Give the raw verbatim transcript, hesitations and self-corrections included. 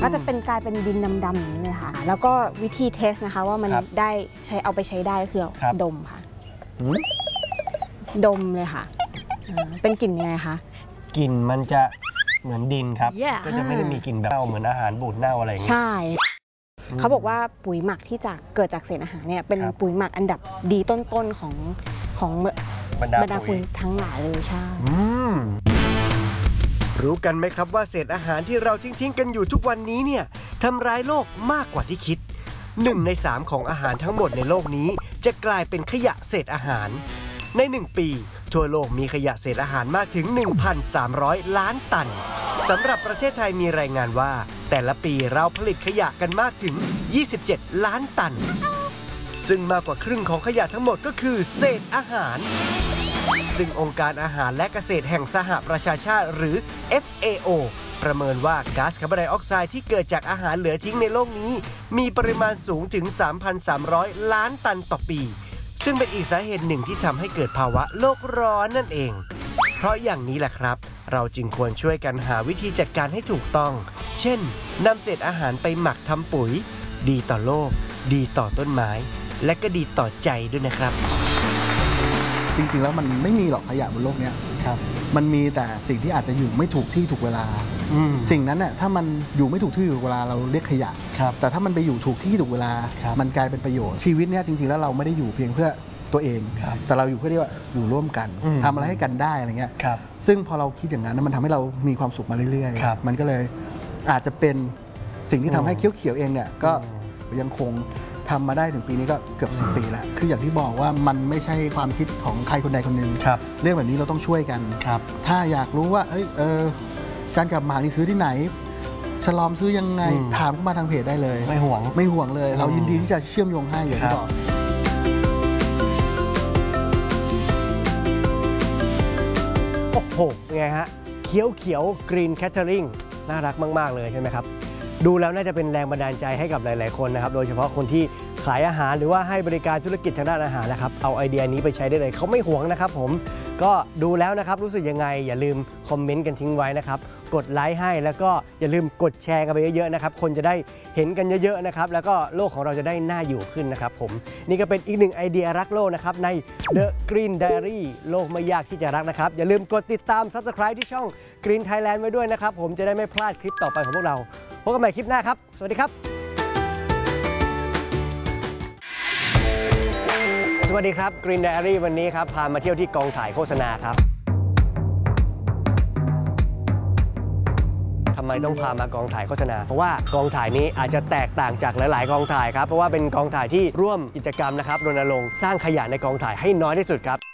ก็จะเป็นกลายเป็นดินดำๆอย่างนี้เลยค่ะแล้วก็วิธีเทสนะคะว่ามันได้ใช้เอาไปใช้ได้คือดมค่ะดมเลยค่ะเป็นกลิ่นยังไงคะกลิ่นมันจะเหมือนดินครับ yeah. ก็จะไม่ได้มีกลิ่นแบบเน่าเหมือนอาหารบูดเน่าอะไรอย่างเงี้ยใช่เขาบอกว่าปุ๋ยหมักที่จะเกิดจากเศษอาหารเนี่ยเป็นปุ๋ยหมักอันดับดีต้นๆของของบรรดาปุ๋ยทั้งหลายเลยใช่รู้กันไหมครับว่าเศษอาหารที่เราทิ้งๆกันอยู่ทุกวันนี้เนี่ยทำร้ายโลกมากกว่าที่คิดหนึ่งในสามของอาหารทั้งหมดในโลกนี้จะกลายเป็นขยะเศษอาหารในหนึ่งปีทั่วโลกมีขยะเศษอาหารมากถึง หนึ่งพันสามร้อย ล้านตันสำหรับประเทศไทยมีรายงานว่าแต่ละปีเราผลิตขยะกันมากถึงยี่สิบเจ็ดล้านตันซึ่งมากกว่าครึ่งของขยะทั้งหมดก็คือเศษอาหารซึ่งองค์การอาหารและเกษตรแห่งสหประชาชาติหรือ เอฟ เอ โอ ประเมินว่าก๊าซคาร์บอนไดออกไซด์ที่เกิดจากอาหารเหลือทิ้งในโลกนี้มีปริมาณสูงถึง สามพันสามร้อย ล้านตันต่อปีซึ่งเป็นอีกสาเหตุหนึ่งที่ทำให้เกิดภาวะโลกร้อนนั่นเองเพราะอย่างนี้แหละครับเราจึงควรช่วยกันหาวิธีจัดการให้ถูกต้องเช่นนำเศษอาหารไปหมักทำปุ๋ยดีต่อโลกดีต่อต้นไม้และก็ดีต่อใจด้วยนะครับจริงๆแล้วมันไม่มีหรอกขยะบนโลกนี้ครับมันมีแต่สิ่งที่อาจจะอยู่ไม่ถูกที่ถูกเวลาสิ่งนั้นน่ะถ้ามันอยู่ไม่ถูกที่ถูกเวลาเราเรียกขยะแต่ถ้ามันไปอยู่ถูกที่ถูกเวลามันกลายเป็นประโยชน์ชีวิตเนี้ยจริงๆแล้วเราไม่ได้อยู่เพียงเพื่อตัวเองแต่เราอยู่เพื่อที่ว่าอยู่ร่วมกันทำอะไรให้กันได้อะไรเงี้ยซึ่งพอเราคิดอย่างนั้นมันทำให้เรามีความสุขมาเรื่อยๆมันก็เลยอาจจะเป็นสิ่งที่ทำให้เขียวเขียวเองเนี่ยก็ยังคงทำมาได้ถึงปีนี้ก็เกือบสิบปีแล้วคืออย่างที่บอกว่ามันไม่ใช่ความคิดของใครคนใดคนหนึ่งเรื่องแบบนี้เราต้องช่วยกันถ้าอยากรู้ว่าเอ้ยเออจานกับหมากนี่ซื้อที่ไหนฉลอมซื้อยังไงถามเข้ามาทางเพจได้เลยไม่ห่วงไม่ห่วงเลยเรายินดีที่จะเชื่อมโยงให้อย่างที่บอกโอ้โหไงฮะเขียวเขียวกรีนแคทเทอริงน่ารักมากๆเลยใช่ไหมครับดูแล้วน่าจะเป็นแรงบันดาลใจให้กับหลายๆคนนะครับโดยเฉพาะคนที่ขายอาหารหรือว่าให้บริการธุรกิจทางด้านอาหารนะครับเอาไอเดียนี้ไปใช้ได้เลยเขาไม่หวงนะครับผมก็ดูแล้วนะครับรู้สึกยังไงอย่าลืมคอมเมนต์กันทิ้งไว้นะครับกดไลค์ให้แล้วก็อย่าลืมกดแชร์กันไปเยอะๆนะครับคนจะได้เห็นกันเยอะๆนะครับแล้วก็โลกของเราจะได้น่าอยู่ขึ้นนะครับผมนี่ก็เป็นอีกหนึ่งไอเดียรักโลกนะครับใน The Green Diary โลกไม่ยากที่จะรักนะครับอย่าลืมกดติดตาม Subscribe ที่ช่อง Green Thailand ไว้ด้วยนะครับผมจะได้ไม่พลาดคลิปต่อไปของพวกเราพบกันใหม่คลิปหน้าครับสวัสดีครับสวัสดีครับ Green Diary วันนี้ครับพามาเที่ยวที่กองถ่ายโฆษณาครับทำไมต้องพามากองถ่ายโฆษณาเพราะว่ากองถ่ายนี้อาจจะแตกต่างจากหลายๆกองถ่ายครับเพราะว่าเป็นกองถ่ายที่ร่วมกิจกรรมนะครับรณรงค์สร้างขยะในกองถ่ายให้น้อยที่สุดครับ